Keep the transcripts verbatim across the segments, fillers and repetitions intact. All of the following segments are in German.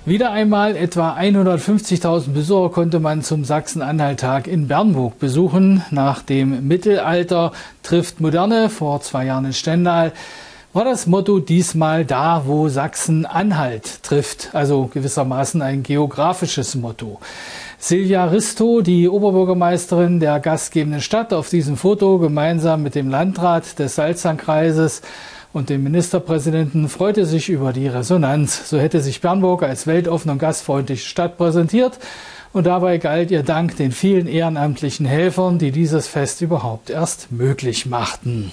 Wieder einmal etwa hundertfünfzigtausend Besucher konnte man zum Sachsen-Anhalt-Tag in Bernburg besuchen. Nach dem Mittelalter trifft Moderne vor zwei Jahren in Stendal war das Motto diesmal da, wo Sachsen-Anhalt trifft. Also gewissermaßen ein geografisches Motto. Silja Risto, die Oberbürgermeisterin der gastgebenden Stadt, auf diesem Foto gemeinsam mit dem Landrat des Salzlandkreises und dem Ministerpräsidenten, freute sich über die Resonanz. So hätte sich Bernburg als weltoffene und gastfreundliche Stadt präsentiert. Und dabei galt ihr Dank den vielen ehrenamtlichen Helfern, die dieses Fest überhaupt erst möglich machten.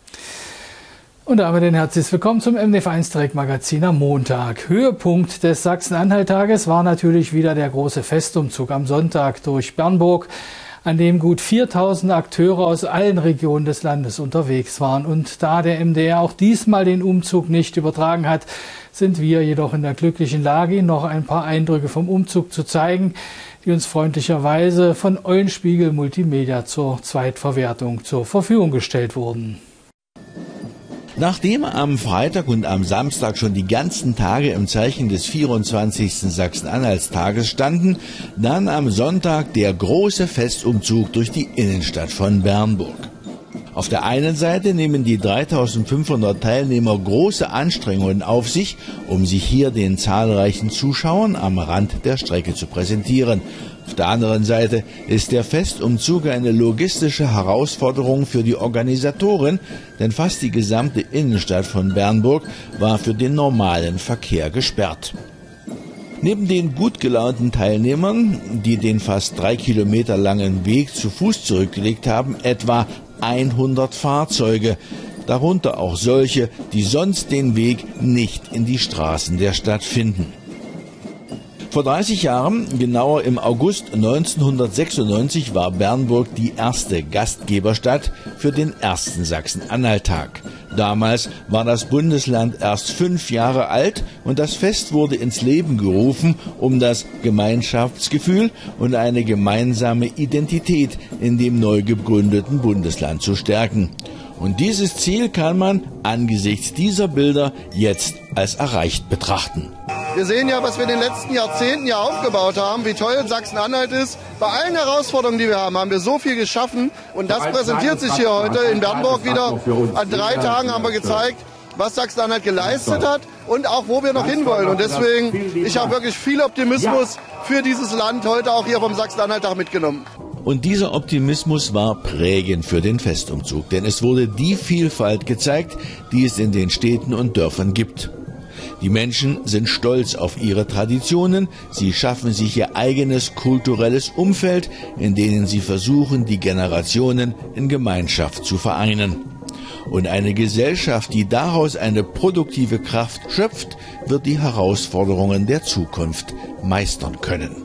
Und damit ein herzliches Willkommen zum M D V eins Direktmagazin am Montag. Höhepunkt des Sachsen-Anhalt-Tages war natürlich wieder der große Festumzug am Sonntag durch Bernburg, an dem gut viertausend Akteure aus allen Regionen des Landes unterwegs waren. Und da der M D R auch diesmal den Umzug nicht übertragen hat, sind wir jedoch in der glücklichen Lage, Ihnen noch ein paar Eindrücke vom Umzug zu zeigen, die uns freundlicherweise von Eulenspiegel Multimedia zur Zweitverwertung zur Verfügung gestellt wurden. Nachdem am Freitag und am Samstag schon die ganzen Tage im Zeichen des vierundzwanzigsten Sachsen-Anhalts-Tages standen, dann am Sonntag der große Festumzug durch die Innenstadt von Bernburg. Auf der einen Seite nehmen die dreitausendfünfhundert Teilnehmer große Anstrengungen auf sich, um sich hier den zahlreichen Zuschauern am Rand der Strecke zu präsentieren. Auf der anderen Seite ist der Festumzug eine logistische Herausforderung für die Organisatoren, denn fast die gesamte Innenstadt von Bernburg war für den normalen Verkehr gesperrt. Neben den gut gelaunten Teilnehmern, die den fast drei Kilometer langen Weg zu Fuß zurückgelegt haben, etwa hundert Fahrzeuge, darunter auch solche, die sonst den Weg nicht in die Straßen der Stadt finden. Vor dreißig Jahren, genauer im August neunzehnhundertsechsundneunzig, war Bernburg die erste Gastgeberstadt für den ersten Sachsen-Anhalt-Tag. Damals war das Bundesland erst fünf Jahre alt und das Fest wurde ins Leben gerufen, um das Gemeinschaftsgefühl und eine gemeinsame Identität in dem neu gegründeten Bundesland zu stärken. Und dieses Ziel kann man angesichts dieser Bilder jetzt als erreicht betrachten. Wir sehen ja, was wir in den letzten Jahrzehnten ja aufgebaut haben, wie toll Sachsen-Anhalt ist. Bei allen Herausforderungen, die wir haben, haben wir so viel geschaffen. Und das präsentiert sich hier heute in Bernburg wieder. An drei Tagen haben wir gezeigt, was Sachsen-Anhalt geleistet hat und auch, wo wir noch hinwollen. Und deswegen, ich habe wirklich viel Optimismus für dieses Land heute auch hier vom Sachsen-Anhalt-Tag mitgenommen. Und dieser Optimismus war prägend für den Festumzug, denn es wurde die Vielfalt gezeigt, die es in den Städten und Dörfern gibt. Die Menschen sind stolz auf ihre Traditionen, sie schaffen sich ihr eigenes kulturelles Umfeld, in denen sie versuchen, die Generationen in Gemeinschaft zu vereinen. Und eine Gesellschaft, die daraus eine produktive Kraft schöpft, wird die Herausforderungen der Zukunft meistern können.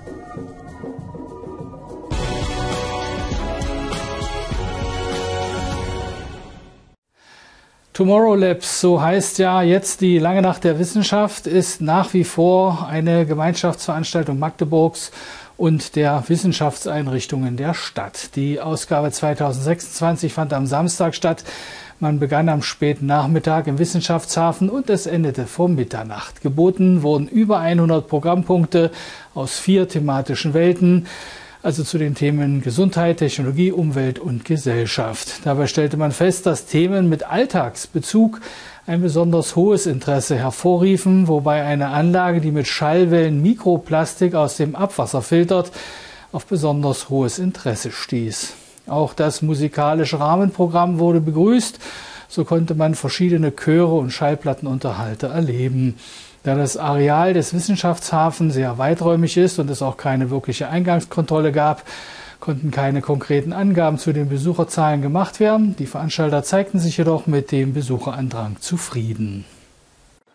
Tomorrow Labs, so heißt ja jetzt die Lange Nacht der Wissenschaft, ist nach wie vor eine Gemeinschaftsveranstaltung Magdeburgs und der Wissenschaftseinrichtungen der Stadt. Die Ausgabe zweitausendsechsundzwanzig fand am Samstag statt. Man begann am späten Nachmittag im Wissenschaftshafen und es endete vor Mitternacht. Geboten wurden über hundert Programmpunkte aus vier thematischen Welten, also zu den Themen Gesundheit, Technologie, Umwelt und Gesellschaft. Dabei stellte man fest, dass Themen mit Alltagsbezug ein besonders hohes Interesse hervorriefen, wobei eine Anlage, die mit Schallwellen Mikroplastik aus dem Abwasser filtert, auf besonders hohes Interesse stieß. Auch das musikalische Rahmenprogramm wurde begrüßt. So konnte man verschiedene Chöre und Schallplattenunterhalte erleben. Da das Areal des Wissenschaftshafens sehr weiträumig ist und es auch keine wirkliche Eingangskontrolle gab, konnten keine konkreten Angaben zu den Besucherzahlen gemacht werden. Die Veranstalter zeigten sich jedoch mit dem Besucherandrang zufrieden.